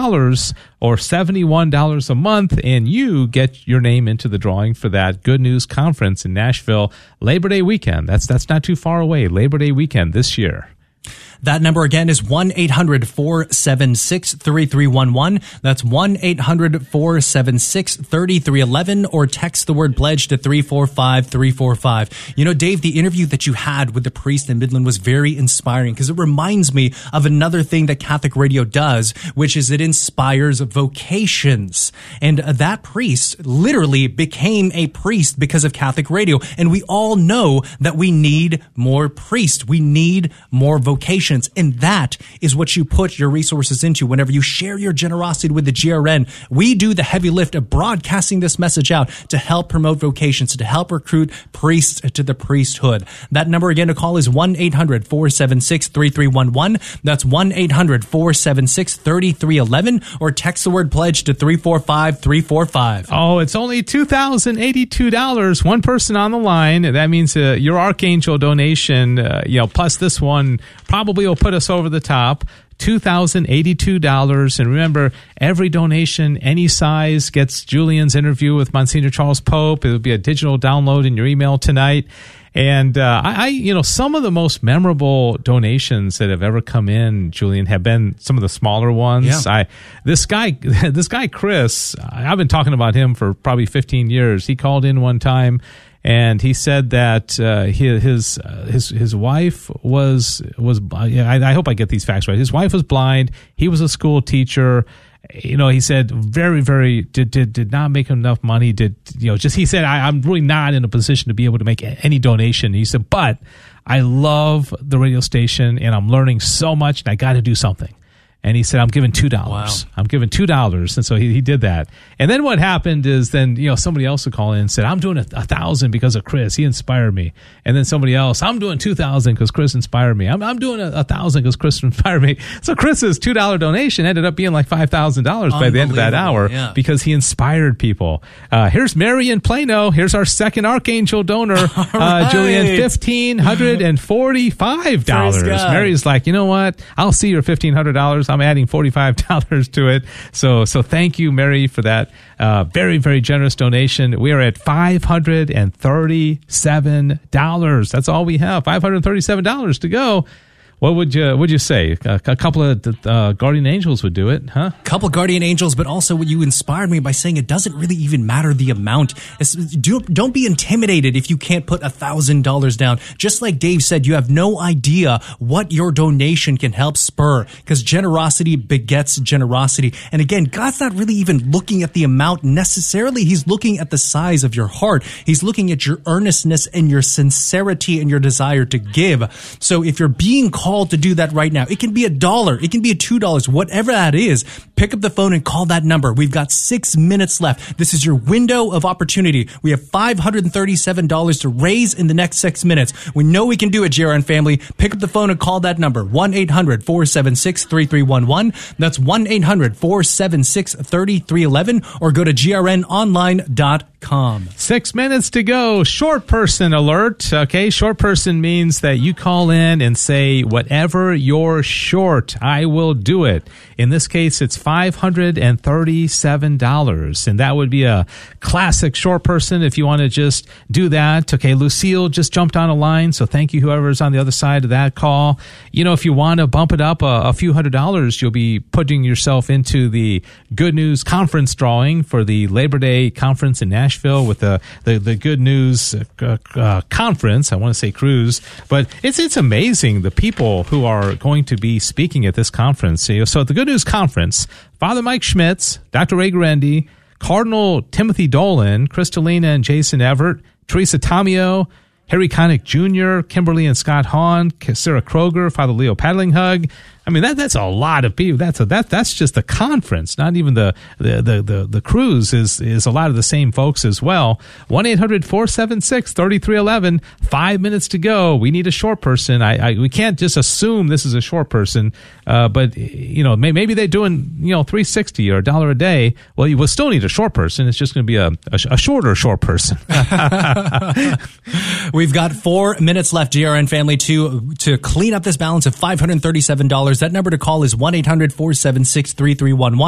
$2 or $71 a month, and you get your name into the drawing for that Good News Conference in Nashville Labor Day weekend. That's not too far away. Labor Day weekend this year. That number again is 1-800-476-3311. That's 1-800-476-3311, or text the word pledge to 345-345. You know, Dave, the interview that you had with the priest in Midland was very inspiring because it reminds me of another thing that Catholic radio does, which is it inspires vocations. And that priest literally became a priest because of Catholic radio. And we all know that we need more priests. We need more vocations. And that is what you put your resources into whenever you share your generosity with the GRN. We do the heavy lift of broadcasting this message out to help promote vocations, to help recruit priests to the priesthood. That number again to call is 1-800-476-3311. That's 1-800-476-3311, or text the word pledge to 345-345. Oh, it's only $2,082. One person on the line. That means your Archangel donation, plus this one probably will put us over the top. $2,082. And remember, every donation, any size, gets Julian's interview with Monsignor Charles Pope. It will be a digital download in your email tonight. And some of the most memorable donations that have ever come in, Julian, have been some of the smaller ones. Yeah. This guy Chris, I've been talking about him for probably 15 years. He called in one time, and he said that his wife was I hope I get these facts right. His wife was blind. He was a school teacher. He said very, very did not make enough money. He said I'm really not in a position to be able to make any donation. He said, but I love the radio station and I'm learning so much and I got to do something. And he said, I'm giving $2. Wow. I'm giving $2. And so he did that. And then what happened is somebody else would call in and said, I'm doing $1,000 because of Chris. He inspired me. And then somebody else, I'm doing $2,000 because Chris inspired me. I'm doing $1,000 because Chris inspired me. So Chris's $2 donation ended up being like $5,000 by the end of that hour because he inspired people. Here's Mary in Plano. Here's our second Archangel donor, right. Julian, $1,545. Mary's like, you know what? I'll see your $1,500. I'm adding $45 to it. So thank you, Mary, for that very, very generous donation. We are at $537. That's all we have. $537 to go. What would you say? A couple of guardian angels would do it, huh? Couple guardian angels, but also you inspired me by saying it doesn't really even matter the amount. Don't be intimidated if you can't put $1,000 down. Just like Dave said, you have no idea what your donation can help spur, because generosity begets generosity. And again, God's not really even looking at the amount necessarily. He's looking at the size of your heart. He's looking at your earnestness and your sincerity and your desire to give. So if you're being called to do that right now, it can be $1, it can be $2, whatever that is. Pick up the phone and call that number. We've got 6 minutes left. This is your window of opportunity. We have $537 to raise in the next 6 minutes. We know we can do it, GRN family. Pick up the phone and call that number, 1-800-476-3311. That's 1-800-476-3311, or go to grnonline.com. 6 minutes to go. Short person alert. Okay, short person means that you call in and say, whatever you're short, I will do it. In this case, it's $537, and that would be a classic short person if you want to just do that. Okay, Lucille just jumped on a line, so thank you, whoever's on the other side of that call. If you want to bump it up a few $100s, you'll be putting yourself into the Good News Conference drawing for the Labor Day conference in Nashville with the Good News conference. I want to say cruise, but it's amazing the people who are going to be speaking at this conference. So at the Good News Conference, Father Mike Schmitz, Dr. Ray Guarendi, Cardinal Timothy Dolan, Kristalina and Jason Everett, Teresa Tomeo, Harry Connick Jr., Kimberly and Scott Hahn, Sarah Kroger, Father Leo Paddlinghug. I mean, that's a lot of people. That's just the conference, not even the cruise is a lot of the same folks as well. 1-800-476-3311. 5 minutes to go. We need a short person. We can't just assume this is a short person, but maybe they're doing $3.60 or $1 a day. Well, you will still need a short person. It's just going to be a shorter short person. We've got 4 minutes left, GRN family, to clean up this balance of $537. That number to call is 1-800-476-3311.